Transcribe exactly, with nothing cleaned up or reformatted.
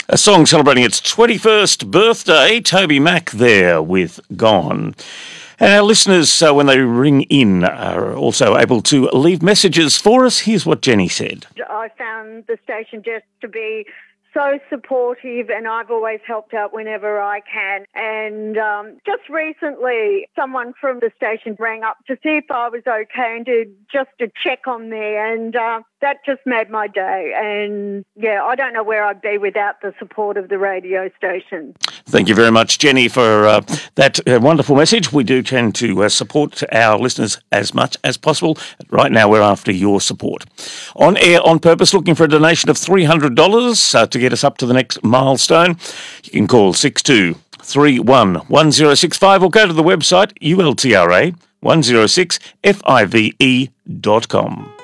A song celebrating its twenty-first birthday, Toby Mac there with Gone. And our listeners, uh, when they ring in, are also able to leave messages for us. Here's what Jenny said. I found the station just to be so supportive, and I've always helped out whenever I can. And um, just recently, someone from the station rang up to see if I was okay and to just to check on me, and uh, that just made my day. And yeah, I don't know where I'd be without the support of the radio station. Thank you very much, Jenny, for uh, that uh, wonderful message. We do tend to uh, support our listeners as much as possible. Right now, we're after your support. On Air On Purpose, looking for a donation of three hundred dollars uh, to get us up to the next milestone. You can call six two three one one zero six five or go to the website ultra one oh six five e dot com.